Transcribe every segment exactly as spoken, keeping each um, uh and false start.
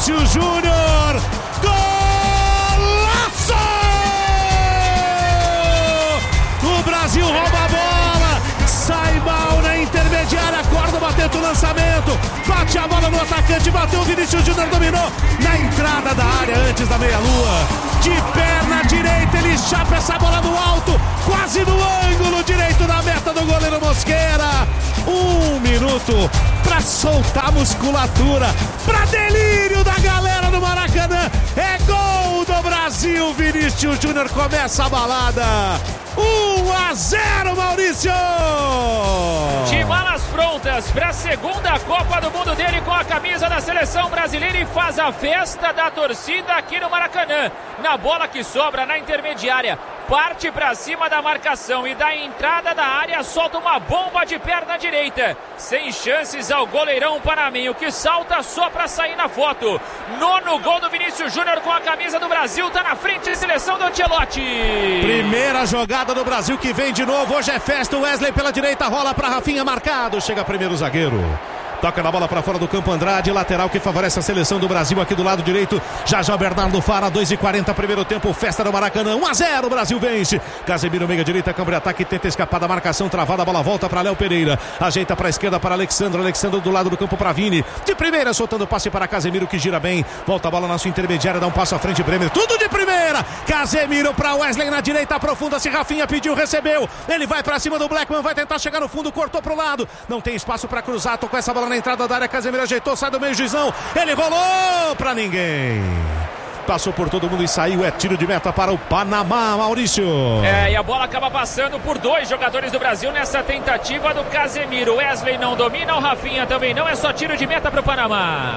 Vinícius Júnior, golaço! O Brasil rouba a bola, sai mal na intermediária, acorda, bateu o lançamento, bate a bola no atacante, bateu o Vinícius Júnior, dominou na entrada da área antes da meia-lua, de perna direita, ele chapa essa bola no alto, quase no ângulo direito da meta do goleiro Mosquera. Um minuto pra soltar a musculatura, pra delírio da galera do Maracanã. É gol do Brasil, Vinícius Júnior começa a balada. um a zero, Maurício! De malas prontas para a segunda Copa do Mundo dele com a camisa da seleção brasileira e faz a festa da torcida aqui no Maracanã. Na bola que sobra na intermediária, parte para cima da marcação e da entrada da área solta uma bomba de perna direita. Sem chances ao goleirão panamenho que salta só para sair na foto. Nono gol do Vinícius Júnior com a camisa do Brasil, tá na frente de seleção do Ancelotti. Primeira jogada do Brasil que vem de novo, hoje é festa. Wesley pela direita, rola para Rafinha, marcado, chega primeiro o zagueiro. Toca na bola para fora do campo, Andrade, lateral que favorece a seleção do Brasil aqui do lado direito. Já já Bernardo Fara, dois e quarenta, primeiro tempo, festa do Maracanã, um a zero, o Brasil vence. Casemiro, meia direita, câmbio de ataque, tenta escapar da marcação, travada, a bola volta para Léo Pereira. Ajeita para a esquerda para Alexandre, Alexandre do lado do campo para Vini. De primeira, soltando o passe para Casemiro que gira bem. Volta a bola na sua intermediária, dá um passo à frente, Bremer, tudo de primeira. Casemiro para Wesley na direita, aprofunda-se, Rafinha pediu, recebeu. Ele vai para cima do Blackman, vai tentar chegar no fundo, cortou pro lado. Não tem espaço para cruzar, tocou essa bola na entrada da área, Casemiro ajeitou, sai do meio, Juizão, ele rolou pra ninguém, passou por todo mundo e saiu, é tiro de meta para o Panamá, Maurício. É, e a bola acaba passando por dois jogadores do Brasil nessa tentativa do Casemiro. Wesley não domina, o Rafinha também não, é só tiro de meta para o Panamá.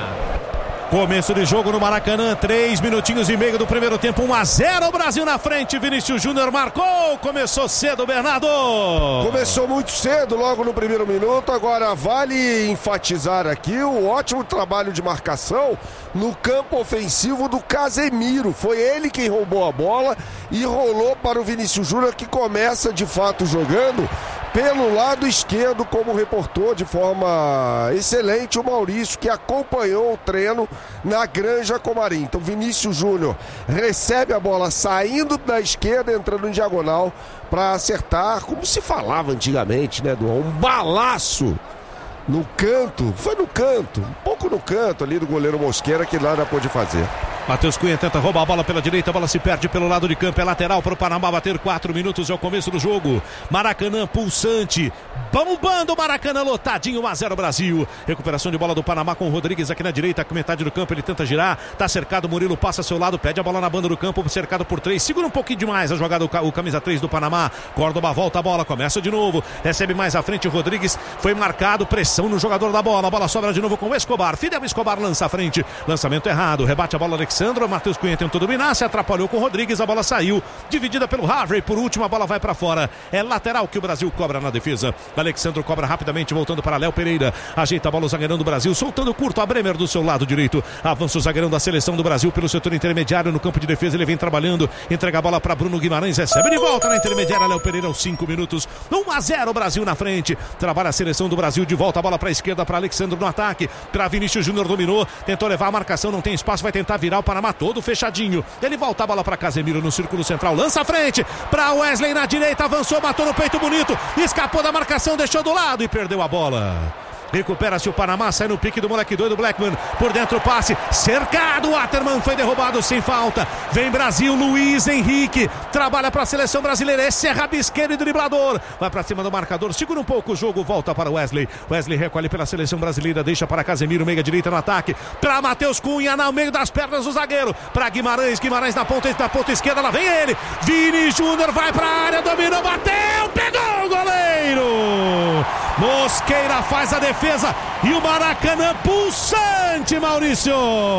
Começo de jogo no Maracanã, três minutinhos e meio do primeiro tempo, um a zero, o Brasil na frente, Vinícius Júnior marcou, começou cedo, Bernardo. Começou muito cedo, logo no primeiro minuto. Agora vale enfatizar aqui o ótimo trabalho de marcação no campo ofensivo do Casemiro. Foi ele quem roubou a bola e rolou para o Vinícius Júnior, que começa de fato jogando pelo lado esquerdo, como reportou de forma excelente o Maurício, que acompanhou o treino na Granja Comarim. Então Vinícius Júnior recebe a bola saindo da esquerda, entrando em diagonal para acertar, como se falava antigamente, né, do um balaço no canto, foi no canto, um pouco no canto ali do goleiro Mosquera, que nada pôde fazer. Matheus Cunha tenta roubar a bola pela direita, a bola se perde pelo lado de campo, é lateral para o Panamá bater, quatro minutos, é o começo do jogo. Maracanã pulsante, bombando o Maracanã lotadinho, um a zero Brasil. Recuperação de bola do Panamá com o Rodrigues aqui na direita, com metade do campo, ele tenta girar, tá cercado, Murilo passa ao seu lado, pede a bola na banda do campo, cercado por três, segura um pouquinho demais a jogada, o camisa três do Panamá, Córdoba volta a bola, começa de novo, recebe mais à frente o Rodrigues, foi marcado, pressão no jogador da bola, a bola sobra de novo com o Escobar, Fidel Escobar lança à frente, lançamento errado, rebate a bola Alexandre, o Matheus Cunha tentou dominar, se atrapalhou com o Rodrigues, a bola saiu, dividida pelo Harvey, por último a bola vai para fora, é lateral que o Brasil cobra na defesa. Alexandre cobra rapidamente, voltando para Léo Pereira, ajeita a bola o zagueirão do Brasil, soltando curto a Bremer do seu lado direito, avança o zagueirão da seleção do Brasil pelo setor intermediário, no campo de defesa ele vem trabalhando, entrega a bola para Bruno Guimarães, recebe de volta na intermediária, Léo Pereira aos cinco minutos, um a zero Brasil na frente, trabalha a seleção do Brasil, de volta a bola para a esquerda para Alexandre no ataque, para Vinícius Júnior, dominou, tentou levar a marcação, não tem espaço, vai tentar virar o Panamá todo fechadinho, ele volta a bola para Casemiro no círculo central, lança a frente para Wesley na direita, avançou, matou no peito bonito, escapou da marcação, deixou do lado e perdeu a bola. Recupera-se o Panamá, sai no pique do moleque doido Blackman, por dentro o passe, cercado, o Atterman foi derrubado sem falta, vem Brasil, Luiz Henrique, trabalha para a seleção brasileira, esse é rabisqueiro e driblador, vai para cima do marcador, segura um pouco o jogo, volta para Wesley, Wesley recolhe pela seleção brasileira, deixa para Casemiro, meia direita no ataque, para Matheus Cunha, no meio das pernas do zagueiro, para Guimarães, Guimarães na ponta, na ponta esquerda, lá vem ele, Vini Júnior vai para a área, dominou, bateu, pegou o goleiro, Mosqueira faz a defesa, e o Maracanã pulsante, Maurício.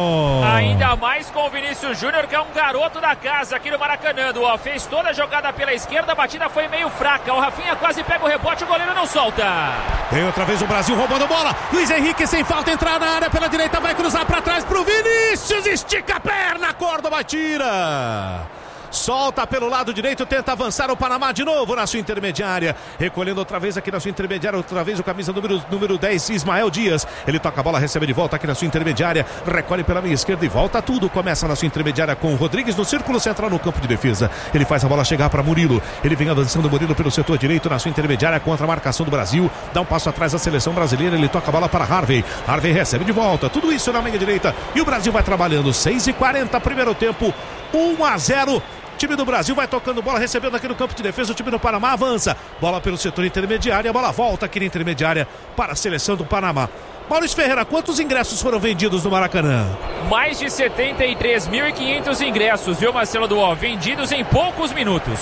Ainda mais com o Vinícius Júnior, que é um garoto da casa aqui no Maracanã. Ó, fez toda a jogada pela esquerda, a batida foi meio fraca. O Rafinha quase pega o rebote, o goleiro não solta. Vem outra vez o Brasil roubando bola. Luiz Henrique sem falta, entrar na área pela direita, vai cruzar para trás pro Vinícius, estica a perna, Córdoba tira. solta pelo lado direito, tenta avançar o Panamá de novo na sua intermediária, recolhendo outra vez aqui na sua intermediária, outra vez o camisa número, número dez, Ismael Dias, ele toca a bola, recebe de volta aqui na sua intermediária, recolhe pela minha esquerda e volta tudo, começa na sua intermediária com o Rodrigues no círculo central no campo de defesa, ele faz a bola chegar para Murilo, ele vem avançando Murilo pelo setor direito na sua intermediária contra a marcação do Brasil, dá um passo atrás da seleção brasileira, ele toca a bola para Harvey, Harvey recebe de volta, tudo isso na meia direita e o Brasil vai trabalhando, seis e quarenta, primeiro tempo, um a zero. O time do Brasil vai tocando bola, recebendo aqui no campo de defesa, o time do Panamá avança, bola pelo setor intermediário, a bola volta aqui na intermediária para a seleção do Panamá. Maurício Ferreira, quantos ingressos foram vendidos no Maracanã? Mais de setenta e três mil e quinhentos ingressos, viu, Marcelo Duó? Vendidos em poucos minutos.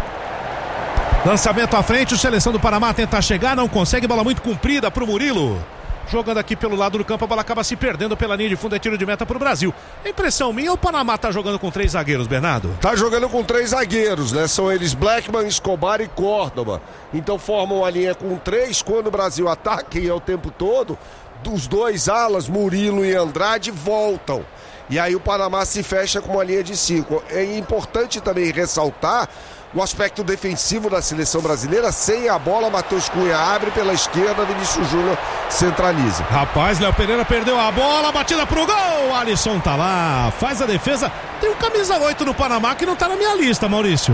Lançamento à frente, o seleção do Panamá tenta chegar, não consegue, bola muito comprida para o Murilo. Jogando aqui pelo lado do campo, a bola acaba se perdendo pela linha de fundo, é tiro de meta para o Brasil. A impressão minha, o Panamá tá jogando com três zagueiros, Bernardo? Tá jogando com três zagueiros, né? São eles Blackman, Escobar e Córdoba. Então formam a linha com três, quando o Brasil ataca e é o tempo todo, dos dois alas, Murilo e Andrade, voltam. E aí o Panamá se fecha com uma linha de cinco. É importante também ressaltar o aspecto defensivo da seleção brasileira. Sem a bola, Matheus Cunha abre pela esquerda, Vinícius Júnior centraliza. Rapaz, Léo Pereira perdeu a bola, batida pro gol, Alisson tá lá, faz a defesa. Tem um camisa oito no Panamá que não tá na minha lista, Maurício.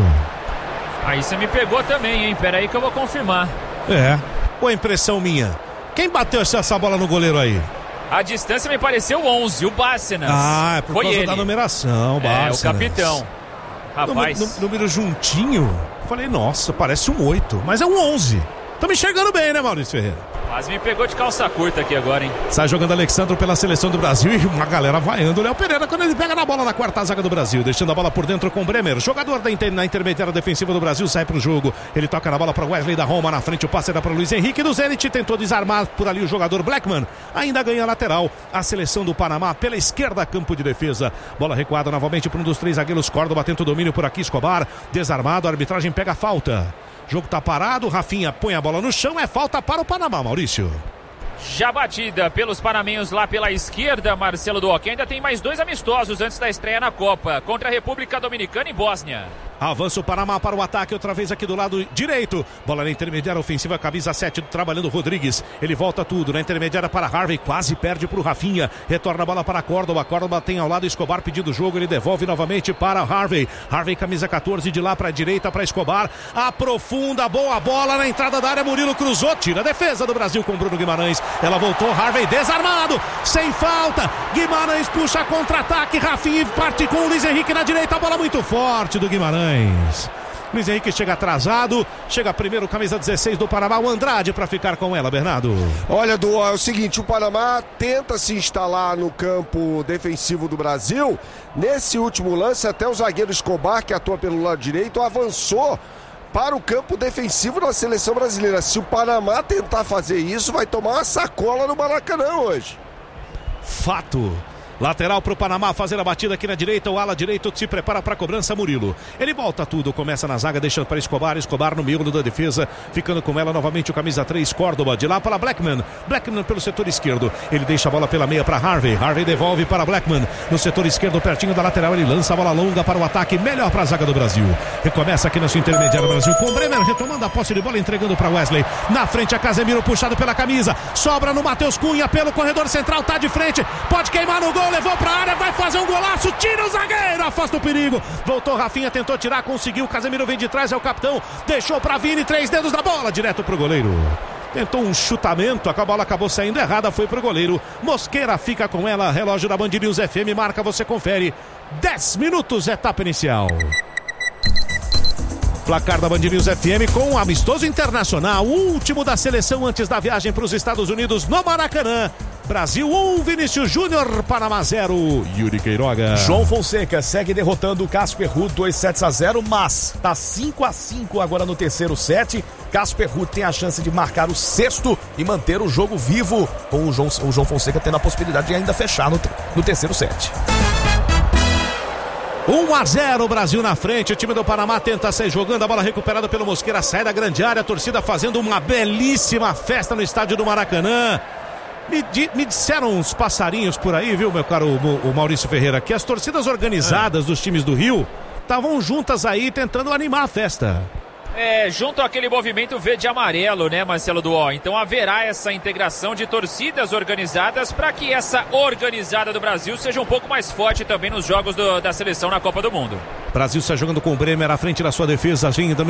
Aí você me pegou também, hein? Pera aí que eu vou confirmar. É, ou a impressão minha? Quem bateu essa bola no goleiro aí? A distância me pareceu onze, o Bárcenas. Ah, é por Foi causa ele. da numeração, Bárcenas. É, o capitão. Rapaz. Número, número juntinho. Falei, nossa, parece um oito, mas é um onze. Tô me enxergando bem, né, Maurício Ferreira? Mas me pegou de calça curta aqui agora, hein? Sai jogando Alexandro pela seleção do Brasil e uma galera vaiando o Léo Pereira quando ele pega na bola na quarta zaga do Brasil, deixando a bola por dentro com o Bremer. Jogador da inter, na intermediária defensiva do Brasil sai pro jogo. Ele toca na bola para Wesley da Roma, na frente o passe era para Luiz Henrique do Zenit, tentou desarmar por ali o jogador Blackman. Ainda ganha a lateral. A seleção do Panamá pela esquerda, campo de defesa. Bola recuada novamente para um dos três zagueiros. Córdoba tenta o domínio por aqui, Escobar. Desarmado, a arbitragem pega a falta. Jogo tá parado, Rafinha põe a bola no chão, é falta para o Panamá, Maurício. Já batida pelos panamenhos lá pela esquerda, Marcelo Duoc. Ainda tem mais dois amistosos antes da estreia na Copa, contra a República Dominicana e Bósnia. Avança o Panamá para o ataque, outra vez aqui do lado direito. Bola na intermediária ofensiva, camisa sete, trabalhando Rodrigues. Ele volta tudo na intermediária para Harvey, quase perde para o Rafinha. Retorna a bola para Córdoba. Córdoba tem ao lado Escobar pedindo o jogo, ele devolve novamente para Harvey. Harvey, camisa catorze, de lá para a direita para Escobar. Aprofunda, boa bola na entrada da área. Murilo cruzou, tira a defesa do Brasil com Bruno Guimarães. Ela voltou, Harvey desarmado, sem falta. Guimarães puxa contra-ataque. Rafinha parte com o Luiz Henrique na direita. A bola muito forte do Guimarães. Luiz Henrique chega atrasado, chega primeiro, camisa dezesseis do Panamá, o Andrade para ficar com ela, Bernardo. Olha, Du, é o seguinte, o Panamá tenta se instalar no campo defensivo do Brasil. Nesse último lance, até o zagueiro Escobar, que atua pelo lado direito, avançou para o campo defensivo da seleção brasileira. Se o Panamá tentar fazer isso, vai tomar uma sacola no Maracanã hoje. Fato. Lateral para o Panamá fazer a batida aqui na direita, o ala direito se prepara para a cobrança, Murilo. Ele volta tudo, começa na zaga, deixando para Escobar, Escobar no miolo da defesa, ficando com ela novamente o camisa três, Córdoba, de lá para Blackman, Blackman pelo setor esquerdo, ele deixa a bola pela meia para Harvey, Harvey devolve para Blackman, no setor esquerdo, pertinho da lateral, ele lança a bola longa para o ataque, melhor para a zaga do Brasil. Recomeça aqui na sua intermediária, Brasil com o Bremer, retomando a posse de bola, entregando para Wesley, na frente a Casemiro puxado pela camisa, sobra no Matheus Cunha pelo corredor central, tá de frente, pode queimar no gol, levou pra área, vai fazer um golaço, tira o zagueiro, afasta o perigo, voltou Rafinha, tentou tirar, conseguiu, Casemiro vem de trás, é o capitão, deixou pra Vini, três dedos da bola, direto pro goleiro. Tentou um chutamento, a bola acabou saindo errada, foi pro goleiro. Mosqueira fica com ela, relógio da Band News F M, marca, você confere. dez minutos, etapa inicial. Placar da Band News F M com um amistoso internacional, o último da seleção antes da viagem para os Estados Unidos no Maracanã. Brasil um, Vinícius Júnior, Panamá zero, Yuri Queiroga. João Fonseca segue derrotando o Casper Ruud dois sets a zero, mas tá cinco a cinco agora no terceiro set. Casper Ruud tem a chance de marcar o sexto e manter o jogo vivo, com o João, o João Fonseca tendo a possibilidade de ainda fechar no, no terceiro set. um a zero, Brasil na frente, o time do Panamá tenta sair jogando, a bola recuperada pelo Mosqueira, sai da grande área, a torcida fazendo uma belíssima festa no estádio do Maracanã. Me, di, me disseram uns passarinhos por aí, viu, meu caro o, o Maurício Ferreira, que as torcidas organizadas é. dos times do Rio estavam juntas aí tentando animar a festa. É, junto àquele movimento verde e amarelo, né, Marcelo Duó? Então haverá essa integração de torcidas organizadas para que essa organizada do Brasil seja um pouco mais forte também nos jogos do, da seleção na Copa do Mundo. Brasil está jogando com o Bremer à frente da sua defesa,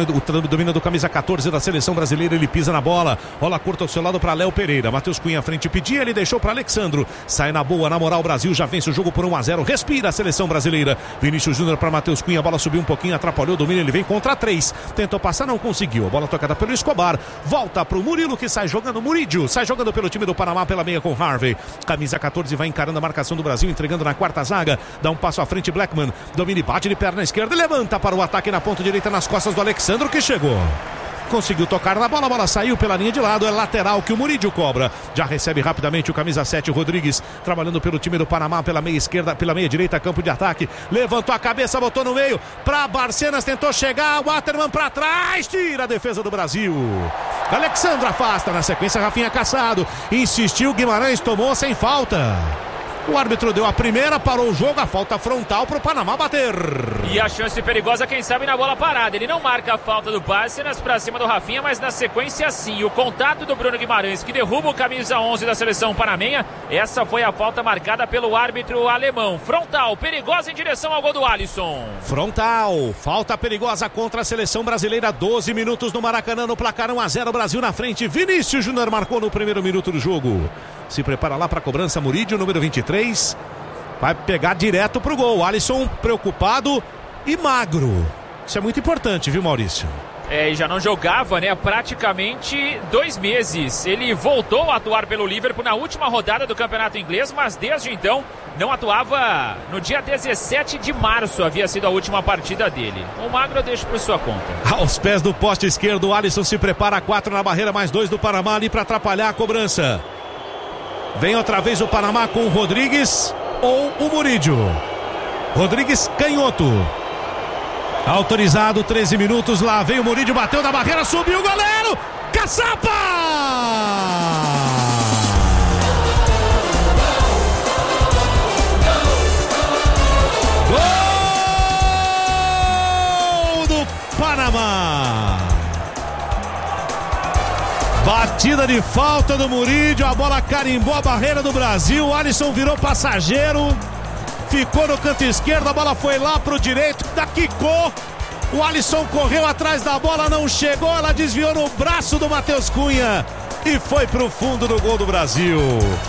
o domínio do camisa catorze da seleção brasileira, ele pisa na bola, rola curta ao seu lado para Léo Pereira, Matheus Cunha à frente, pedia, ele deixou para Alexandro, sai na boa, na moral, o Brasil já vence o jogo por um a zero, respira a seleção brasileira, Vinícius Júnior para Matheus Cunha, a bola subiu um pouquinho, atrapalhou o domínio, ele vem contra três, tentou passar, não conseguiu, a bola tocada pelo Escobar, volta para o Murilo que sai jogando, Murídio, sai jogando pelo time do Panamá pela meia com Harvey, camisa catorze vai encarando a marcação do Brasil, entregando na quarta zaga, dá um passo à frente, Blackman, domina e bate de perna esquerda e levanta para o ataque na ponta direita nas costas do Alexandro que chegou. Conseguiu tocar na bola, a bola saiu pela linha de lado, é lateral que o Murídio cobra. Já recebe rapidamente o camisa sete, Rodrigues, trabalhando pelo time do Panamá, pela meia esquerda, pela meia direita, campo de ataque. Levantou a cabeça, botou no meio, para Barcenas, tentou chegar, Waterman para trás, tira a defesa do Brasil. Alexandro afasta, na sequência Rafinha Cassado, insistiu, Guimarães tomou sem falta. O árbitro deu a primeira, parou o jogo, a falta frontal para o Panamá bater. E a chance perigosa, quem sabe, na bola parada. Ele não marca a falta do Bárcenas para cima do Rafinha, mas na sequência sim. O contato do Bruno Guimarães, que derruba o camisa onze da seleção panamenha. Essa foi a falta marcada pelo árbitro alemão. Frontal, perigosa em direção ao gol do Alisson. Frontal, falta perigosa contra a seleção brasileira. doze minutos no Maracanã, no placar um a zero, Brasil na frente. Vinícius Júnior marcou no primeiro minuto do jogo. Se prepara lá para a cobrança, Murídio, número vinte e três. Vai pegar direto pro gol. Alisson preocupado e magro. Isso é muito importante, viu, Maurício? É, e já não jogava, né, praticamente dois meses. Ele voltou a atuar pelo Liverpool na última rodada do Campeonato Inglês, mas desde então não atuava. No dia dezessete de março havia sido a última partida dele. O magro eu deixo por sua conta. Aos pés do poste esquerdo, o Alisson se prepara, quatro na barreira, mais dois do Panamá ali para atrapalhar a cobrança. Vem outra vez o Panamá com o Rodrigues ou o Murídio. Rodrigues canhoto. Autorizado, treze minutos. Lá vem o Murídio, bateu na barreira, subiu o goleiro. Caçapa! Gol do Panamá! Batida de falta do Murídio, a bola carimbou a barreira do Brasil, o Alisson virou passageiro, ficou no canto esquerdo, a bola foi lá pro direito, da quicou, o Alisson correu atrás da bola, não chegou, ela desviou no braço do Matheus Cunha e foi pro fundo do gol do Brasil.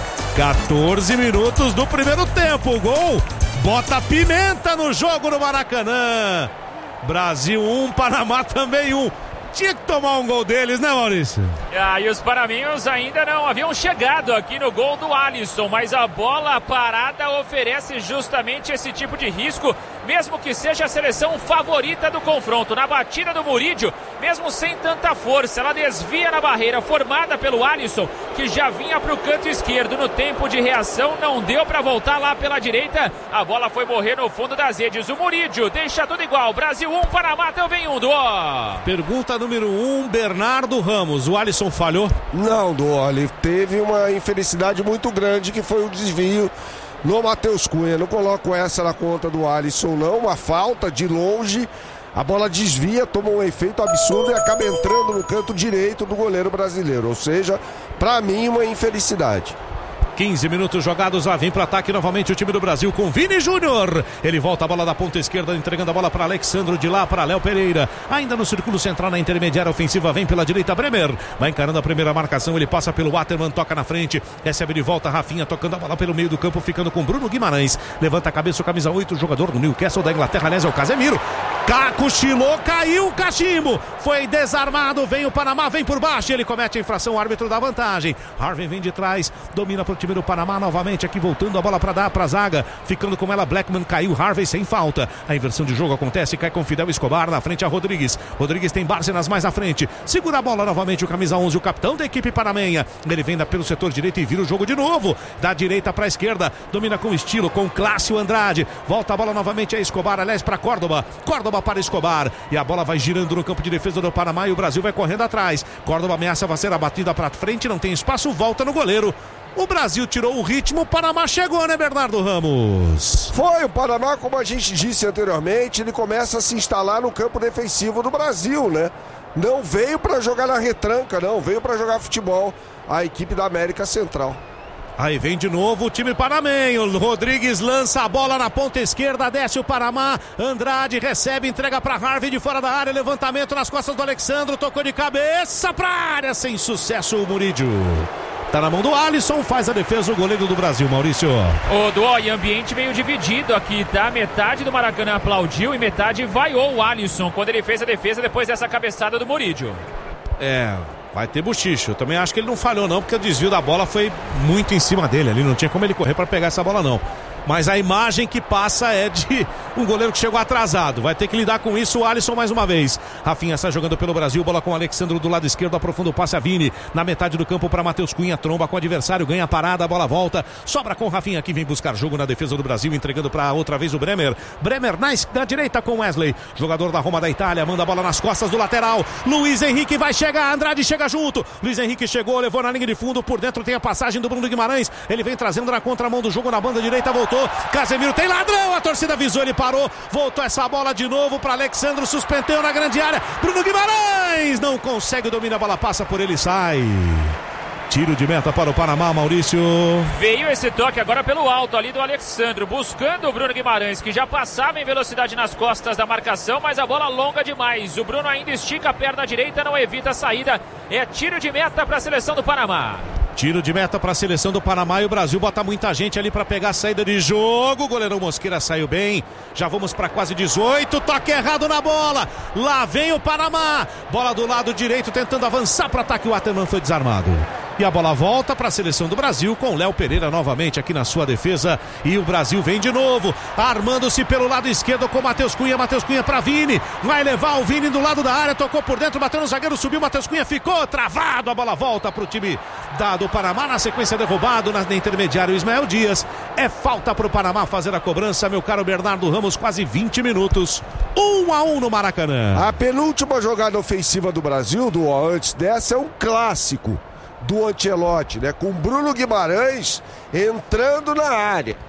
quatorze minutos do primeiro tempo, o gol bota pimenta no jogo no Maracanã. Brasil um, Panamá também um. Tinha que tomar um gol deles, né, Maurício? Ah, e os panaminhos ainda não haviam chegado aqui no gol do Alisson, mas a bola parada oferece justamente esse tipo de risco, mesmo que seja a seleção favorita do confronto. Na batida do Murídio, mesmo sem tanta força, ela desvia na barreira formada pelo Alisson, que já vinha para o canto esquerdo. No tempo de reação, não deu para voltar lá pela direita, a bola foi morrer no fundo das redes. O Murídio deixa tudo igual, Brasil um, Panamá também um, Duó. Pergunta número um, Bernardo Ramos, o Alisson falhou? Não, Duó, ele teve uma infelicidade muito grande, que foi o desvio no Matheus Cunha. Não coloco essa na conta do Alisson, não. Uma falta de longe, a bola desvia, toma um efeito absurdo e acaba entrando no canto direito do goleiro brasileiro. Ou seja, pra mim, uma infelicidade. quinze minutos jogados, lá vem para ataque novamente o time do Brasil com Vini Júnior. Ele volta a bola da ponta esquerda, entregando a bola para Alexandro, de lá para Léo Pereira. Ainda no círculo central, na intermediária ofensiva, vem pela direita Bremer. Vai encarando a primeira marcação, ele passa pelo Waterman, toca na frente, recebe de volta Rafinha, tocando a bola pelo meio do campo, ficando com Bruno Guimarães. Levanta a cabeça o camisa oito, jogador do Newcastle da Inglaterra, aliás é o Casemiro. Cochilou, caiu o cachimbo, foi desarmado, vem o Panamá, vem por baixo, ele comete a infração, o árbitro dá vantagem. Harvey vem de trás, domina para o time do Panamá novamente, aqui voltando a bola para dar para a zaga, ficando com ela, Blackman, caiu, Harvey sem falta, a inversão de jogo acontece, cai com Fidel Escobar, na frente a Rodrigues, Rodrigues tem Bárcenas mais à frente, segura a bola novamente o camisa onze, o capitão da equipe panamenha, ele vem pelo setor direito e vira o jogo de novo, da direita para a esquerda, domina com estilo, com classe o Andrade, volta a bola novamente a Escobar, aliás para Córdoba, Córdoba para Escobar, e a bola vai girando no campo de defesa do Panamá e o Brasil vai correndo atrás, Córdoba ameaça, vai ser a batida para frente, não tem espaço, volta no goleiro. O Brasil tirou o ritmo, o Panamá chegou, né, Bernardo Ramos? Foi, o Panamá, como a gente disse anteriormente, ele começa a se instalar no campo defensivo do Brasil, né? Não veio para jogar na retranca, não, veio para jogar futebol a equipe da América Central. Aí vem de novo o time panamenho. Rodrigues lança a bola na ponta esquerda, desce o Panamá. Andrade recebe, entrega para Harvey de fora da área. Levantamento nas costas do Alexandro, tocou de cabeça para área, sem sucesso o Murídio. Tá na mão do Alisson, faz a defesa o goleiro do Brasil, Maurício. O Duó, e ambiente meio dividido aqui, tá? Metade do Maracanã aplaudiu e metade vaiou o Alisson quando ele fez a defesa depois dessa cabeçada do Murídio. É, vai ter bochicho. Eu também acho que ele não falhou não, porque o desvio da bola foi muito em cima dele ali, não tinha como ele correr para pegar essa bola não. Mas a imagem que passa é de um goleiro que chegou atrasado. Vai ter que lidar com isso o Alisson mais uma vez. Rafinha está jogando pelo Brasil. Bola com o Alexandro do lado esquerdo. Aprofunda o passe a Vini. Na metade do campo para Matheus Cunha. Tromba com o adversário. Ganha a parada. A bola volta. Sobra com o Rafinha que vem buscar jogo na defesa do Brasil. Entregando para outra vez o Bremer. Bremer na, na direita com Wesley. Jogador da Roma da Itália. Manda a bola nas costas do lateral. Luiz Henrique vai chegar. Andrade chega junto. Luiz Henrique chegou. Levou na linha de fundo. Por dentro tem a passagem do Bruno Guimarães. Ele vem trazendo na contramão do jogo na banda direita. Voltou. Casemiro tem ladrão, a torcida avisou, ele parou, voltou essa bola de novo para Alexandro, suspendeu na grande área, Bruno Guimarães não consegue dominar, a bola passa por ele e sai. Tiro de meta para o Panamá, Maurício. Veio esse toque agora pelo alto ali do Alexandro, buscando o Bruno Guimarães, que já passava em velocidade nas costas da marcação, mas a bola longa demais. O Bruno ainda estica a perna direita, não evita a saída. É tiro de meta para a seleção do Panamá. Tiro de meta para a seleção do Panamá e o Brasil bota muita gente ali para pegar a saída de jogo. O goleirão Mosqueira saiu bem. Já vamos para quase dezoito. Toque errado na bola. Lá vem o Panamá. Bola do lado direito tentando avançar para ataque. O Waterman foi desarmado. E a bola volta para a seleção do Brasil com Léo Pereira novamente aqui na sua defesa. E o Brasil vem de novo, armando-se pelo lado esquerdo com Matheus Cunha. Matheus Cunha para Vini. Vai levar o Vini do lado da área. Tocou por dentro, bateu no zagueiro, subiu. Matheus Cunha ficou travado. A bola volta para o time do Panamá. Na sequência derrubado na, na intermediária o Ismael Dias. É falta para o Panamá fazer a cobrança, meu caro Bernardo Ramos. Quase vinte minutos. Um a um no Maracanã. A penúltima jogada ofensiva do Brasil, do antes dessa, é um clássico do Ancelotti, né? Com Bruno Guimarães entrando na área.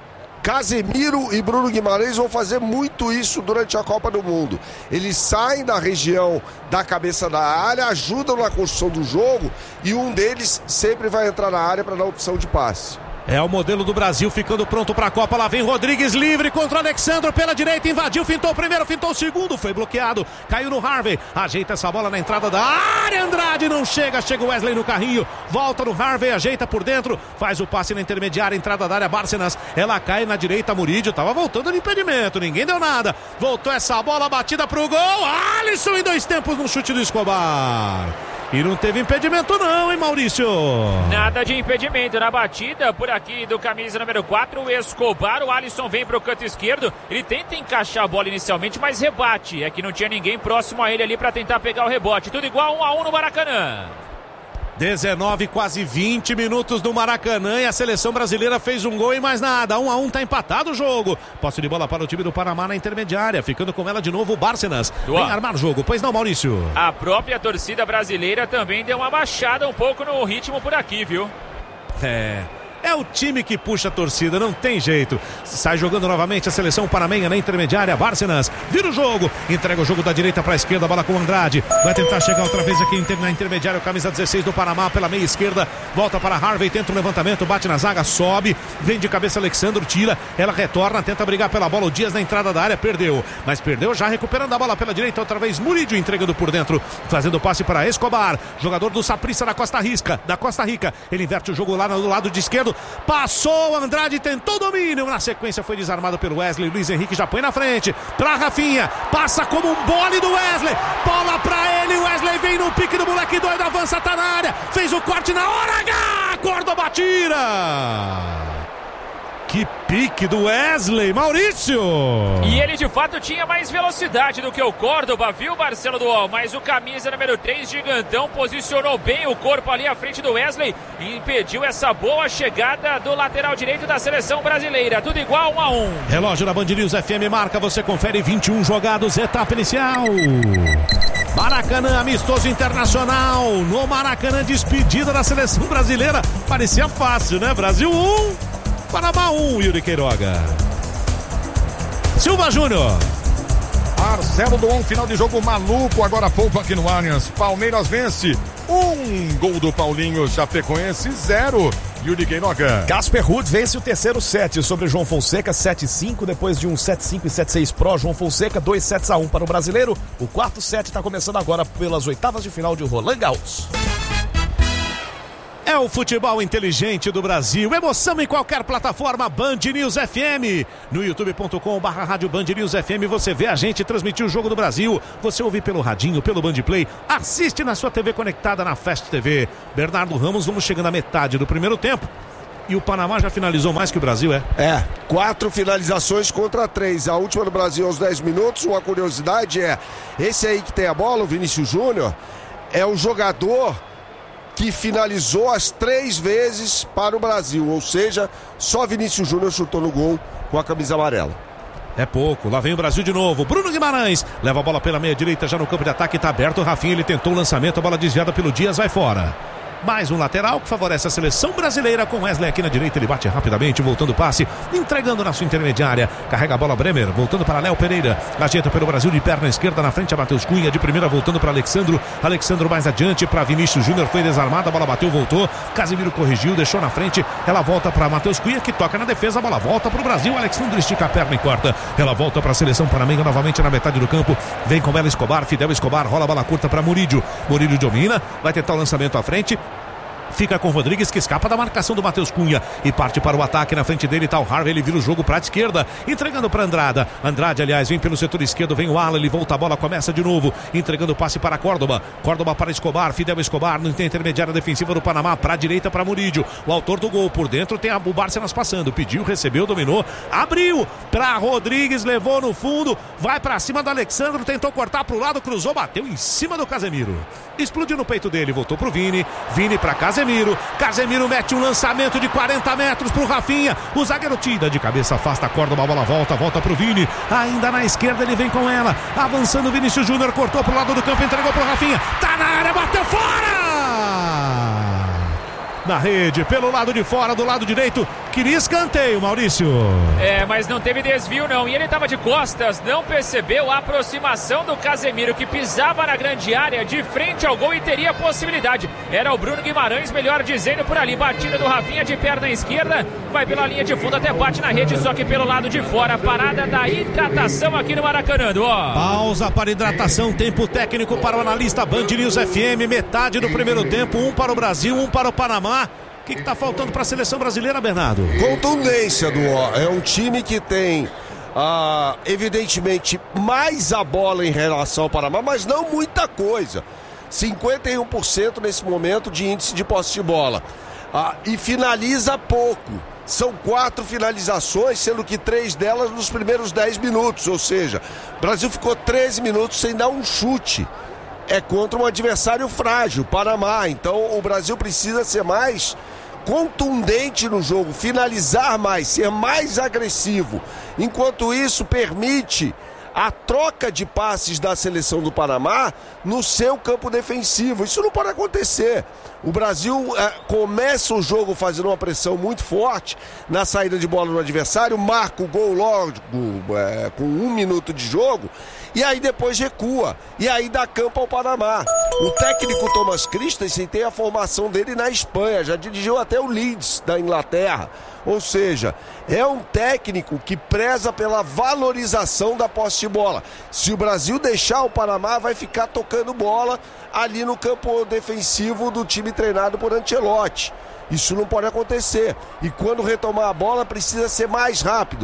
Casemiro e Bruno Guimarães vão fazer muito isso durante a Copa do Mundo. Eles saem da região da cabeça da área, ajudam na construção do jogo e um deles sempre vai entrar na área para dar opção de passe. É o modelo do Brasil ficando pronto para a Copa. Lá vem Rodrigues livre contra o Alexandro pela direita. Invadiu, fintou o primeiro, fintou o segundo. Foi bloqueado, caiu no Harvey. Ajeita essa bola na entrada da área. Andrade não chega, chega o Wesley no carrinho. Volta no Harvey, ajeita por dentro. Faz o passe na intermediária, entrada da área Bárcenas. Ela cai na direita, Murídio. Tava voltando no impedimento, ninguém deu nada. Voltou essa bola, batida pro gol. Alisson em dois tempos no chute do Escobar. E não teve impedimento não, hein, Maurício? Nada de impedimento na batida por aqui do camisa número quatro, o Escobar. O Alisson vem pro canto esquerdo, ele tenta encaixar a bola inicialmente, mas rebate. É que não tinha ninguém próximo a ele ali para tentar pegar o rebote. Tudo igual, um a um no Maracanã. dezenove, quase vinte minutos no Maracanã e a seleção brasileira fez um gol e mais nada. Um a um, tá empatado o jogo. Posse de bola para o time do Panamá na intermediária, ficando com ela de novo o Bárcenas. Vem armar o jogo, pois não, Maurício? A própria torcida brasileira também deu uma baixada um pouco no ritmo por aqui, viu? É... É o time que puxa a torcida, não tem jeito. Sai jogando novamente a seleção panamenha na intermediária. Bárcenas vira o jogo, entrega o jogo da direita para a esquerda. Bola com o Andrade, vai tentar chegar outra vez aqui na intermediária. O camisa dezesseis do Panamá pela meia esquerda. Volta para Harvey, tenta um levantamento, bate na zaga, sobe. Vem de cabeça Alexandro, tira. Ela retorna, tenta brigar pela bola. O Dias na entrada da área, perdeu. Mas perdeu já, recuperando a bola pela direita. Outra vez Murídio entregando por dentro, fazendo o passe para Escobar. Jogador do Saprissa da Costa Rica. Da Costa Rica. Ele inverte o jogo lá no lado de esquerdo. Passou, Andrade tentou o domínio. Na sequência foi desarmado pelo Wesley. Luiz Henrique já põe na frente. Pra Rafinha. Passa como um bole do Wesley. Bola pra ele. Wesley vem no pique do moleque doido. Avança, tá na área. Fez o corte na hora H. Córdoba tira. Que Que pique do Wesley, Maurício! E ele de fato tinha mais velocidade do que o Córdoba, viu, Marcelo Duol? Mas o camisa número três, Gigantão, posicionou bem o corpo ali à frente do Wesley e impediu essa boa chegada do lateral direito da seleção brasileira. Tudo igual, um a um. Relógio da Band News F M marca, você confere vinte e um jogados, etapa inicial. Maracanã, amistoso internacional. No Maracanã, despedida da seleção brasileira. Parecia fácil, né? Brasil um, Panamá um, Yuri Queiroga. Silva Júnior. Marcelo Duon, final de jogo maluco, agora há pouco aqui no Allianz. Palmeiras vence. Um gol do Paulinho, Chapecoense, zero. Yuri Queiroga. Casper Ruud vence o terceiro set sobre João Fonseca, sete a cinco, depois de um sete a cinco e sete a seis pró João Fonseca, dois sets a um para o brasileiro. O quarto set está começando agora pelas oitavas de final de Roland Garros. É o futebol inteligente do Brasil. Emoção em qualquer plataforma. Band News F M. No youtube ponto com barra rádio Band News F M você vê a gente transmitir o jogo do Brasil. Você ouve pelo radinho, pelo Band Play. Assiste na sua T V conectada na Fast T V. Bernardo Ramos, vamos chegando à metade do primeiro tempo. E o Panamá já finalizou mais que o Brasil, é? É, quatro finalizações contra três. A última do Brasil aos dez minutos. Uma curiosidade é, esse aí que tem a bola, o Vinícius Júnior, é o jogador que finalizou as três vezes para o Brasil, ou seja, só Vinícius Júnior chutou no gol com a camisa amarela. É pouco, lá vem o Brasil de novo. Bruno Guimarães leva a bola pela meia direita, já no campo de ataque, está aberto. O Rafinha, ele tentou o lançamento, a bola desviada pelo Dias, vai fora. Mais um lateral que favorece a seleção brasileira com Wesley aqui na direita, ele bate rapidamente, voltando o passe, entregando na sua intermediária, carrega a bola Bremer, voltando para Léo Pereira, ajeita pelo Brasil de perna esquerda, na frente a Matheus Cunha, de primeira voltando para Alexandro, Alexandro mais adiante para Vinícius Júnior, foi desarmado, a bola bateu, voltou, Casemiro corrigiu, deixou na frente, ela volta para Matheus Cunha, que toca na defesa, a bola volta para o Brasil, Alexandro estica a perna e corta, ela volta para a seleção panamenha novamente na metade do campo, vem com ela Escobar, Fidel Escobar, rola a bola curta para Murídio, Murídio domina, vai tentar o lançamento à frente, fica com o Rodrigues, que escapa da marcação do Matheus Cunha e parte para o ataque. Na frente dele está o Harvey, ele vira o jogo para a esquerda, entregando para Andrada. Andrade, aliás, vem pelo setor esquerdo, vem o Alan, ele volta a bola, começa de novo, entregando o passe para Córdoba. Córdoba para Escobar, Fidel Escobar, não tem intermediária defensiva do Panamá, para a direita para Murídio. O autor do gol por dentro tem a, o Bárcenas passando, pediu, recebeu, dominou, abriu para Rodrigues, levou no fundo, vai para cima do Alexandro, tentou cortar para o lado, cruzou, bateu em cima do Casemiro. Explodiu no peito dele, voltou pro Vini, Vini para Casemiro, Casemiro mete um lançamento de quarenta metros pro Rafinha, o zagueiro tira de cabeça, afasta a corda, a bola volta, volta pro Vini, ainda na esquerda ele vem com ela, avançando Vinícius Júnior, cortou pro lado do campo, entregou pro Rafinha, tá na área, bateu fora! Na rede, pelo lado de fora, do lado direito, queria escanteio, Maurício. É, mas não teve desvio não, e ele estava de costas, não percebeu a aproximação do Casemiro, que pisava na grande área, de frente ao gol e teria possibilidade. Era o Bruno Guimarães, melhor dizendo, por ali, batida do Rafinha de perna esquerda, vai pela linha de fundo, até bate na rede, só que pelo lado de fora, parada da hidratação aqui no Maracanã, ó. Pausa para hidratação, tempo técnico para o analista Band News F M, metade do primeiro tempo, um para o Brasil, um para o Panamá. O que está faltando para a seleção brasileira, Bernardo? Contundência, do ó. É um time que tem, ah, evidentemente, mais a bola em relação ao Panamá, mas não muita coisa. cinquenta e um por cento nesse momento de índice de posse de bola. Ah, e finaliza pouco. São quatro finalizações, sendo que três delas nos primeiros dez minutos. Ou seja, o Brasil ficou treze minutos sem dar um chute. É contra um adversário frágil, Panamá. Então o Brasil precisa ser mais contundente no jogo, finalizar mais, ser mais agressivo. Enquanto isso, permite a troca de passes da seleção do Panamá no seu campo defensivo. Isso não pode acontecer. O Brasil é, começa o jogo fazendo uma pressão muito forte na saída de bola do adversário, marca o gol logo é, com um minuto de jogo, e aí depois recua, e aí dá campo ao Panamá. O técnico Thomas Christensen tem a formação dele na Espanha, já dirigiu até o Leeds da Inglaterra. Ou seja, é um técnico que preza pela valorização da posse de bola. Se o Brasil deixar, o Panamá vai ficar tocando bola ali no campo defensivo do time treinado por Ancelotti. Isso não pode acontecer. E quando retomar a bola, precisa ser mais rápido.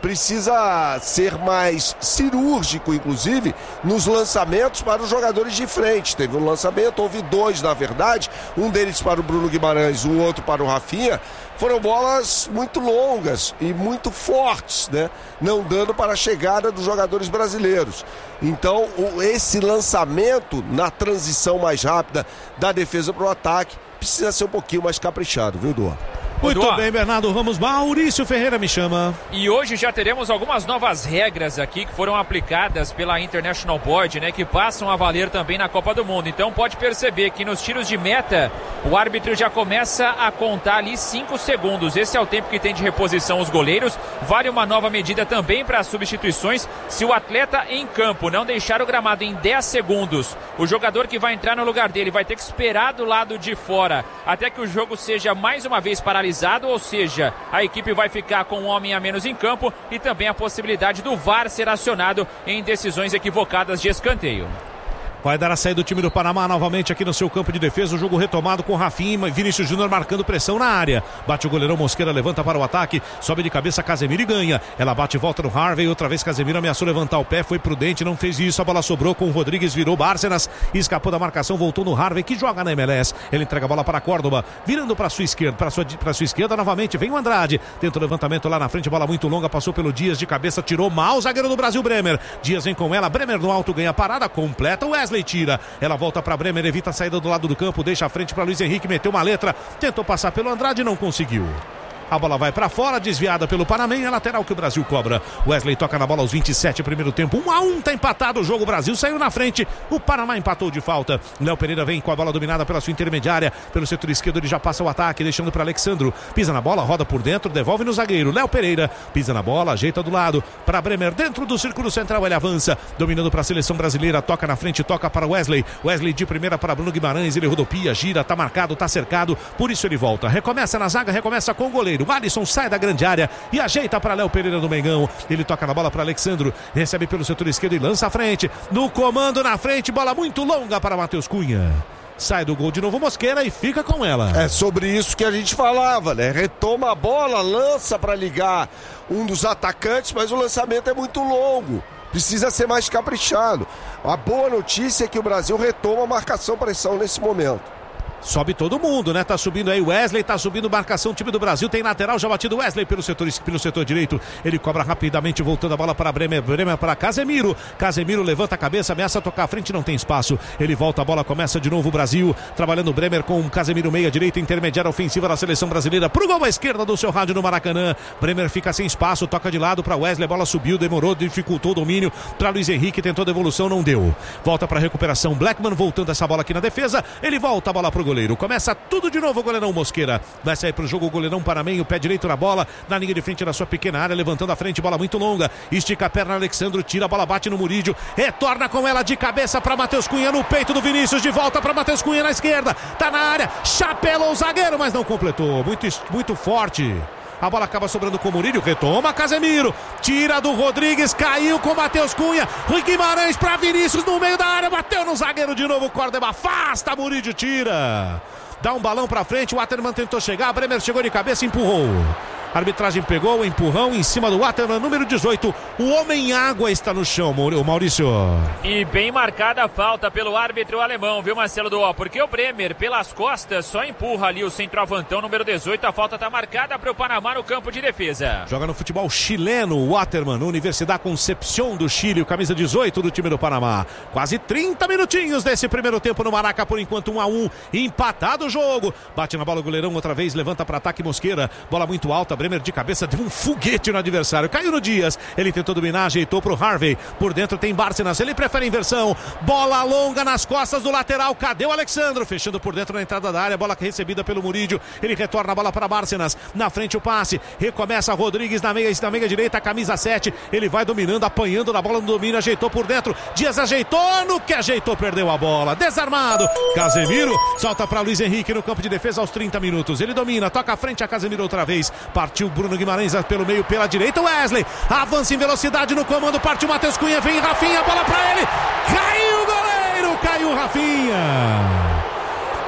Precisa ser mais cirúrgico, inclusive, nos lançamentos para os jogadores de frente. Teve um lançamento, houve dois, na verdade. Um deles para o Bruno Guimarães, o outro para o Rafinha. Foram bolas muito longas e muito fortes, né? Não dando para a chegada dos jogadores brasileiros. Então, esse lançamento na transição mais rápida da defesa para o ataque precisa ser um pouquinho mais caprichado, viu, Dô? Muito Dô. bem, Bernardo Ramos. Maurício Ferreira me chama. E hoje já teremos algumas novas regras aqui que foram aplicadas pela International Board, né? Que passam a valer também na Copa do Mundo. Então pode perceber que nos tiros de meta, o árbitro já começa a contar ali cinco segundos. Esse é o tempo que tem de reposição os goleiros. Vale uma nova medida também para as substituições. Se o atleta em campo não deixar o gramado em dez segundos, o jogador que vai entrar no lugar dele vai ter que esperar do lado de fora até que o jogo seja mais uma vez paralisado. Ou seja, a equipe vai ficar com um homem a menos em campo e também a possibilidade do V A R ser acionado em decisões equivocadas de escanteio. Vai dar a saída do time do Panamá novamente aqui no seu campo de defesa. O jogo retomado com Rafinha e Vinícius Júnior marcando pressão na área. Bate o goleirão Mosqueira, levanta para o ataque. Sobe de cabeça Casemiro e ganha. Ela bate e volta no Harvey. Outra vez Casemiro ameaçou levantar o pé. Foi prudente, não fez isso. A bola sobrou com o Rodrigues, virou Bárcenas. Escapou da marcação, voltou no Harvey que joga na M L S. Ele entrega a bola para Córdoba. Virando para sua esquerda, para sua, para sua esquerda novamente. Vem o Andrade. Tenta o levantamento lá na frente. Bola muito longa. Passou pelo Dias de cabeça. Tirou mal o zagueiro do Brasil, Bremer. Dias vem com ela. Bremer no alto ganha a parada. Completa. Wesley tira. Ela volta para Bremer, evita a saída do lado do campo, deixa a frente para Luiz Henrique, meteu uma letra, tentou passar pelo Andrade e não conseguiu. A bola vai para fora, desviada pelo Panamá, a lateral que o Brasil cobra. Wesley toca na bola aos vinte e sete, primeiro tempo, um a um, tá empatado o jogo, o Brasil saiu na frente, o Panamá empatou de falta. Léo Pereira vem com a bola dominada pela sua intermediária, pelo setor esquerdo ele já passa o ataque, deixando para Alexandro, pisa na bola, roda por dentro, devolve no zagueiro, Léo Pereira, pisa na bola, ajeita do lado, para Bremer, dentro do círculo central ele avança, dominando para a seleção brasileira, toca na frente, toca para Wesley, Wesley de primeira para Bruno Guimarães, ele rodopia, gira, tá marcado, tá cercado, por isso ele volta, recomeça na zaga, recomeça com o goleiro, Alisson sai da grande área e ajeita para Léo Pereira do Mengão. Ele toca na bola para Alexandro, recebe pelo setor esquerdo e lança à frente. No comando na frente, bola muito longa para Matheus Cunha. Sai do gol de novo Mosqueira e fica com ela. É sobre isso que a gente falava, né? Retoma a bola, lança para ligar um dos atacantes, mas o lançamento é muito longo. Precisa ser mais caprichado. A boa notícia é que o Brasil retoma a marcação-pressão nesse momento. Sobe todo mundo, né? Tá subindo aí Wesley, tá subindo marcação, time do Brasil, tem lateral, já batido Wesley pelo setor, pelo setor direito, ele cobra rapidamente, voltando a bola para Bremer, Bremer para Casemiro, Casemiro levanta a cabeça, ameaça tocar à frente, não tem espaço, ele volta a bola, começa de novo o Brasil, trabalhando Bremer com Casemiro meia direita, intermediária ofensiva da seleção brasileira, pro gol à esquerda do seu rádio no Maracanã, Bremer fica sem espaço, toca de lado para Wesley, a bola subiu, demorou, dificultou o domínio para Luiz Henrique, tentou devolução, não deu, volta para recuperação, Blackman voltando essa bola aqui na defesa, ele volta a bola pro gol. Goleiro. Começa tudo de novo o goleirão Mosqueira. Vai sair pro jogo o goleirão Panamenho, pé direito na bola, na linha de frente da sua pequena área, levantando a frente, bola muito longa. Estica a perna, Alexandro tira a bola, bate no Murídio, retorna com ela de cabeça para Matheus Cunha no peito do Vinícius, de volta para Matheus Cunha na esquerda. Tá na área, chapelou o zagueiro, mas não completou. Muito, muito forte. A bola acaba sobrando com o Murídio, retoma Casemiro, tira do Rodrigues, caiu com o Matheus Cunha, Rui Guimarães para Vinícius no meio da área, bateu no zagueiro de novo, Córdoba afasta, Murídio tira, dá um balão para frente, o Waterman tentou chegar, Bremer chegou de cabeça e empurrou. A arbitragem pegou o empurrão em cima do Waterman, número dezoito. O homem água está no chão, Maurício. E bem marcada a falta pelo árbitro alemão, viu, Marcelo Duó? Porque o Bremer, pelas costas, só empurra ali o centroavantão, número dezoito. A falta está marcada para o Panamá no campo de defesa. Joga no futebol chileno, o Waterman, Universidade Concepción do Chile, o camisa dezoito do time do Panamá. Quase trinta minutinhos desse primeiro tempo no Maraca, por enquanto um a um. Empatado o jogo. Bate na bola o goleirão outra vez, levanta para ataque Mosqueira. Bola muito alta. Bremer de cabeça deu um foguete no adversário, caiu no Dias, ele tentou dominar, ajeitou pro Harvey, por dentro tem Bárcenas, ele prefere a inversão, bola longa nas costas do lateral, cadê o Alexandro? Fechando por dentro na entrada da área, bola recebida pelo Murídio, ele retorna a bola para Bárcenas, na frente o passe, recomeça Rodrigues na meia, na meia direita, camisa sete, ele vai dominando, apanhando na bola no domínio, ajeitou por dentro, Dias ajeitou, no que ajeitou, perdeu a bola, desarmado, Casemiro, solta para Luiz Henrique no campo de defesa aos trinta minutos, ele domina, toca à frente a Casemiro outra vez, partiu Bruno Guimarães pelo meio, pela direita, Wesley, avança em velocidade no comando, partiu Matheus Cunha, vem Rafinha, bola pra ele, caiu o goleiro, caiu Rafinha,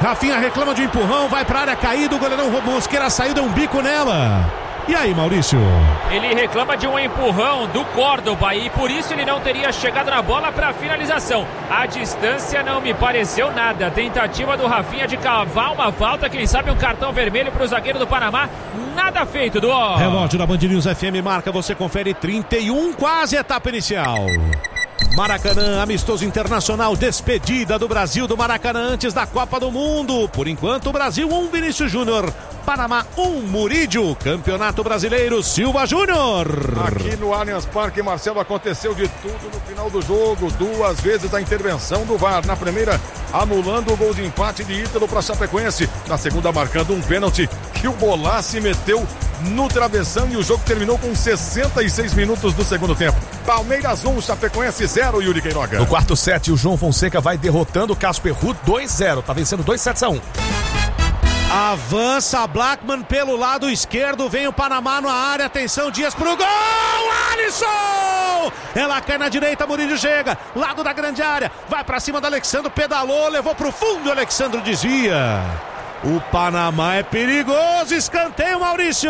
Rafinha reclama de um empurrão, vai pra área caído, o goleirão Mosqueira saiu, deu um bico nela. E aí, Maurício? Ele reclama de um empurrão do Córdoba e por isso ele não teria chegado na bola para finalização. A distância não me pareceu nada. Tentativa do Rafinha de cavar uma falta, quem sabe um cartão vermelho para o zagueiro do Panamá. Nada feito, do relógio da Band News F M marca, você confere trinta e um, quase etapa inicial. Maracanã, amistoso internacional, despedida do Brasil do Maracanã antes da Copa do Mundo. Por enquanto, Brasil um, Vinícius Júnior. Panamá um, Murídio. Campeonato Brasileiro, Silva Júnior. Aqui no Allianz Parque, Marcelo, aconteceu de tudo no final do jogo. Duas vezes a intervenção do V A R. Na primeira, anulando o gol de empate de Ítalo para Chapecoense. Na segunda, marcando um pênalti que o Bolassi meteu no travessão e o jogo terminou com sessenta e seis minutos do segundo tempo. Palmeiras um, Chapecoense zero, Yuri Queiroga. No quarto set, o João Fonseca vai derrotando o Casper Ruud dois a zero. Tá vencendo dois sets a um. Avança Blackman pelo lado esquerdo, vem o Panamá na área, atenção, Dias pro gol, Alisson! Ela cai na direita, Murídio chega, lado da grande área, vai pra cima do Alexandre, pedalou, levou pro fundo, o Alexandre desvia. O Panamá é perigoso, escanteio, Maurício.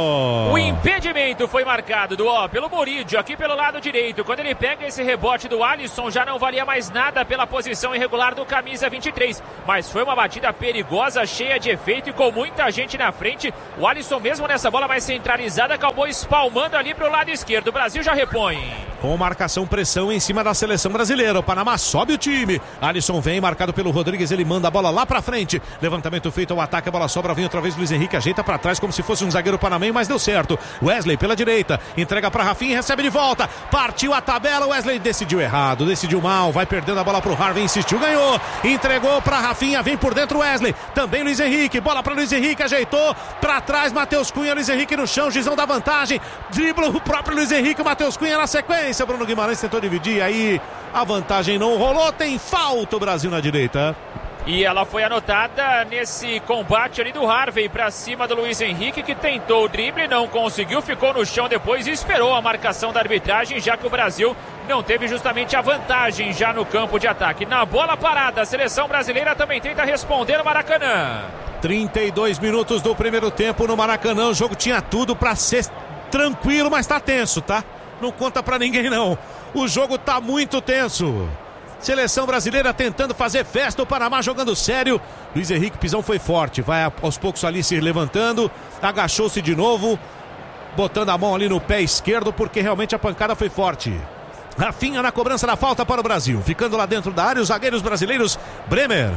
O impedimento foi marcado do ó, pelo Murídio, aqui pelo lado direito. Quando ele pega esse rebote do Alisson, já não valia mais nada pela posição irregular do camisa vinte e três. Mas foi uma batida perigosa, cheia de efeito e com muita gente na frente. O Alisson, mesmo nessa bola mais centralizada, acabou espalmando ali para o lado esquerdo. O Brasil já repõe. Com marcação, pressão em cima da seleção brasileira. O Panamá sobe o time. Alisson vem, marcado pelo Rodrigues, ele manda a bola lá pra frente. Levantamento feito ao ataque, a bola sobra, vem outra vez Luiz Henrique, ajeita pra trás como se fosse um zagueiro panamenho, mas deu certo. Wesley pela direita, entrega pra Rafinha e recebe de volta. Partiu a tabela, Wesley decidiu errado, decidiu mal, vai perdendo a bola pro Harvey, insistiu, ganhou. Entregou pra Rafinha, vem por dentro Wesley. Também Luiz Henrique, bola pra Luiz Henrique, ajeitou. Pra trás, Matheus Cunha, Luiz Henrique no chão, Gizão da vantagem. Dribla o próprio Luiz Henrique, Matheus Cunha na sequência. Bruno Guimarães tentou dividir, aí a vantagem não rolou, tem falta o Brasil na direita. E ela foi anotada nesse combate ali do Harvey para cima do Luiz Henrique, que tentou o drible, não conseguiu, ficou no chão depois e esperou a marcação da arbitragem, já que o Brasil não teve justamente a vantagem já no campo de ataque. Na bola parada, a seleção brasileira também tenta responder no Maracanã. trinta e dois minutos do primeiro tempo no Maracanã, o jogo tinha tudo para ser tranquilo, mas tá tenso, tá? Não conta pra ninguém não, o jogo tá muito tenso. Seleção brasileira tentando fazer festa, o Panamá jogando sério. Luiz Henrique Pisão foi forte, vai aos poucos ali se levantando, agachou-se de novo, botando a mão ali no pé esquerdo, porque realmente a pancada foi forte. Rafinha na cobrança da falta para o Brasil, ficando lá dentro da área os zagueiros brasileiros. Bremer,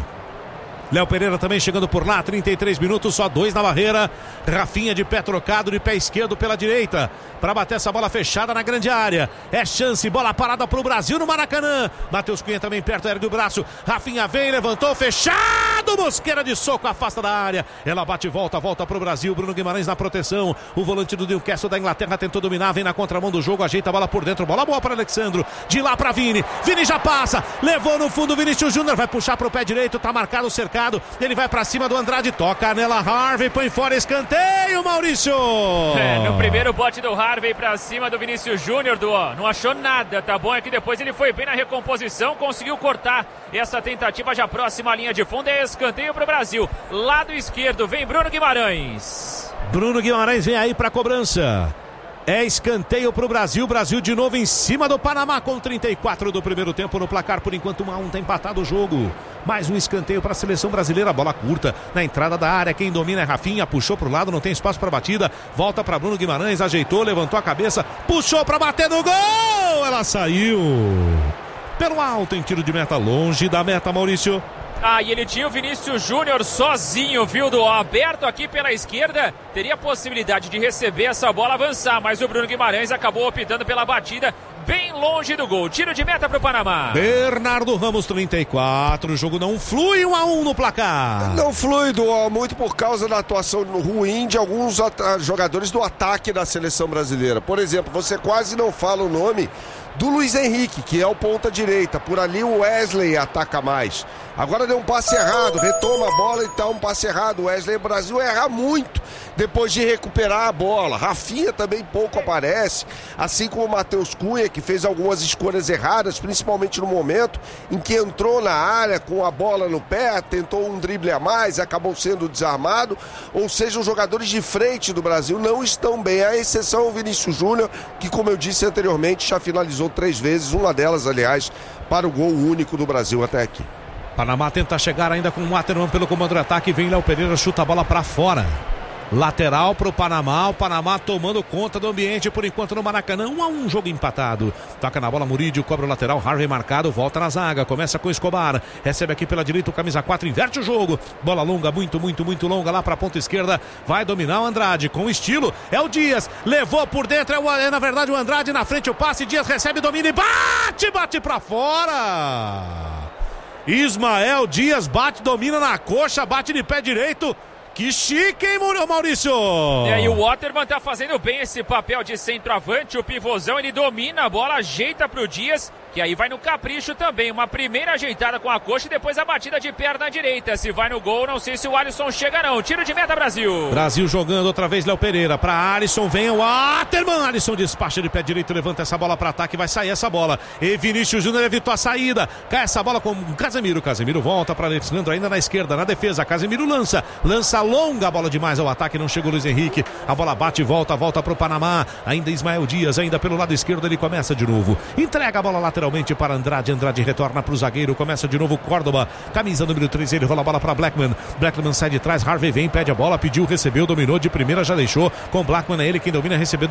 Léo Pereira também chegando por lá, trinta e três minutos, só dois na barreira. Rafinha de pé trocado, de pé esquerdo pela direita, para bater essa bola fechada na grande área. É chance, bola parada para o Brasil no Maracanã. Matheus Cunha também perto, ergue o braço. Rafinha vem, levantou, fechado. Mosqueira de soco, afasta da área. Ela bate e volta, volta para o Brasil. Bruno Guimarães na proteção. O volante do Newcastle da Inglaterra tentou dominar, vem na contramão do jogo, ajeita a bola por dentro. Bola boa para Alexandro, de lá para Vini. Vini já passa, levou no fundo, Vinícius Júnior vai puxar para o pé direito, tá marcado o cercado. Ele vai pra cima do Andrade, toca nela Harvey, põe fora, escanteio, Maurício! É, no primeiro bote do Harvey pra cima do Vinícius Júnior, do ó, não achou nada, tá bom? É que depois ele foi bem na recomposição, conseguiu cortar essa tentativa já próxima à linha de fundo, é escanteio pro Brasil. Lado esquerdo, vem Bruno Guimarães. Bruno Guimarães vem aí pra cobrança. É escanteio para o Brasil, Brasil de novo em cima do Panamá com trinta e quatro do primeiro tempo no placar, por enquanto um a um, tá empatado o jogo. Mais um escanteio para a seleção brasileira, bola curta na entrada da área, quem domina é Rafinha, puxou para o lado, não tem espaço para batida, volta para Bruno Guimarães, ajeitou, levantou a cabeça, puxou para bater no gol, ela saiu pelo alto em tiro de meta, longe da meta, Maurício. Ah, e ele tinha o Vinícius Júnior sozinho, viu, do aberto aqui pela esquerda, teria possibilidade de receber essa bola, avançar, mas o Bruno Guimarães acabou optando pela batida bem longe do gol. Tiro de meta para o Panamá. Bernardo Ramos, trinta e quatro, o jogo não flui, um a um no placar. Não flui, muito por causa da atuação ruim de alguns jogadores do ataque da seleção brasileira. Por exemplo, você quase não fala o nome do Luiz Henrique, que é o ponta direita. Por ali o Wesley ataca mais. Agora deu um passe errado, retoma a bola e tá um passe errado. O Wesley, o Brasil erra muito depois de recuperar a bola. Rafinha também pouco aparece, assim como o Matheus Cunha, que fez algumas escolhas erradas, principalmente no momento em que entrou na área com a bola no pé, tentou um drible a mais, acabou sendo desarmado. Ou seja, os jogadores de frente do Brasil não estão bem, à exceção o Vinícius Júnior, que, como eu disse anteriormente, já finalizou três vezes, uma delas, aliás, para o gol único do Brasil até aqui. Panamá tenta chegar ainda com o Waterman pelo comando de ataque, vem Léo Pereira, chuta a bola para fora. Lateral para o Panamá, o Panamá tomando conta do ambiente por enquanto no Maracanã, um a um, jogo empatado. Toca na bola Murídio, cobra o lateral, Harvey marcado, volta na zaga, começa com Escobar, recebe aqui pela direita o camisa quatro, inverte o jogo, bola longa, muito, muito, muito longa lá para a ponta esquerda, vai dominar o Andrade, com estilo, é o Dias, levou por dentro, é, o, é na verdade o Andrade, na frente o passe, Dias recebe, domina e bate, bate para fora. Ismael Dias bate, domina na coxa, bate de pé direito. Que chique, hein, Maurício? E aí o Waterman tá fazendo bem esse papel de centroavante, o pivôzão, ele domina a bola, ajeita pro Dias, que aí vai no capricho também, uma primeira ajeitada com a coxa e depois a batida de perna direita. Se vai no gol, não sei se o Alisson chega não. Tiro de meta, Brasil. Brasil jogando outra vez, Léo Pereira para Alisson, vem o Waterman, Alisson despacha de pé direito, levanta essa bola para ataque, vai sair essa bola. E Vinícius Júnior evitou a saída, cai essa bola com o Casemiro, Casemiro volta para Alexandre ainda na esquerda, na defesa, Casemiro lança, lança longa, a bola demais ao ataque, não chega o Luiz Henrique, a bola bate e volta, volta para o Panamá, ainda Ismael Dias, ainda pelo lado esquerdo, ele começa de novo, entrega a bola lateralmente para Andrade, Andrade retorna para o zagueiro, começa de novo Córdoba, camisa número três, ele rola a bola para Blackman, Blackman sai de trás, Harvey vem, pede a bola, pediu, recebeu, dominou de primeira, já deixou, com Blackman é ele quem domina, recebeu